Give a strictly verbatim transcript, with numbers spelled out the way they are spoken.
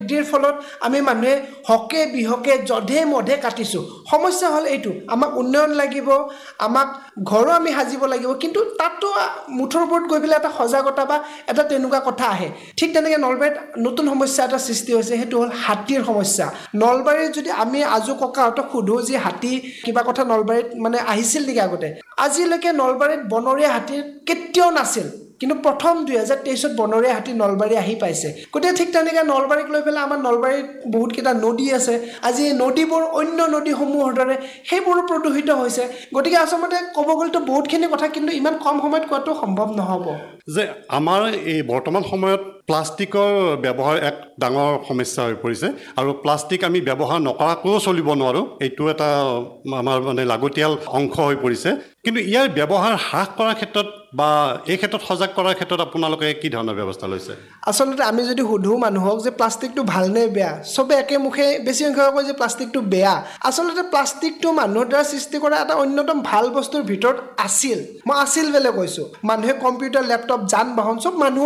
বৃদ্ধিৰ ফলত আমি মানুহে হকে বিহকে জধে মধে কাটিছো সমস্যা হল এইটো আমাক উন্নয়ন লাগিব আমাক ঘৰো আমি হাজিব লাগিব কিন্তু তাতো মুঠৰ ওপৰত গৈ পেলাই এটা সজাগতা বা এটা তেনেকুৱা কথা আহে ঠিক তেনেকৈ নলবাৰীত নতুন সমস্যা এটা সৃষ্টি হৈছে সেইটো হ'ল হাতীৰ সমস্যা নলবাৰীত যদি আমি আজু ককাহঁতক সুধো যে হাতী কিবা কথা নলবাৰীত মানে আহিছিল নেকি আগতে আজিলৈকে নলবাৰীত বনৰীয়া হাতীৰ কেতিয়াও নাছিল কিন্তু প্ৰথম দুই হাজাৰ তেইছত বনৰীয়া হাতী নলবাৰী আহি পাইছে গতিকে ঠিক তেনেকৈ নলবাৰীক লৈ পেলাই আমাৰ নলবাৰীত বহুত কেইটা নদী আছে আজি নদীবোৰ অন্য নদীসমূহৰ দৰে সেইবোৰো প্ৰদূষিত হৈছে গতিকে আচলতে ক'ব গ'লেতো বহুতখিনি কথা কিন্তু ইমান কম সময়ত কোৱাটো সম্ভৱ নহ'ব যে আমাৰ এই বৰ্তমান সময়ত প্লাষ্টিকৰ ব্যৱহাৰ এক ডাঙৰ সমস্যা হৈ পৰিছে আৰু প্লাষ্টিক আমি ব্যৱহাৰ নকৰাকৈও চলিব নোৱাৰোঁ এইটো এটা আমাৰ মানে লাগতিয়াল অংশ হৈ পৰিছে কিন্তু ইয়াৰ ব্যৱহাৰ হ্ৰাস কৰাৰ ক্ষেত্ৰত বা এই ক্ষেত্ৰত সজাগ কৰাৰ ক্ষেত্ৰত আপোনালোকে কি ধৰণৰ ব্যৱস্থা লৈছে আচলতে আমি যদি সুধো মানুহক যে প্লাষ্টিকটো ভাল নে বেয়া চবে একেমুখে বেছি সংখ্যক কয় যে প্লাষ্টিকটো বেয়া আচলতে প্লাষ্টিকটো মানুহৰ দ্বাৰা সৃষ্টি কৰা এটা অন্যতম ভাল বস্তুৰ ভিতৰত আছিল মই আছিল বুলি কৈছোঁ মানুহে কম্পিউটাৰ লেপটপ যান বাহন চব মানুহ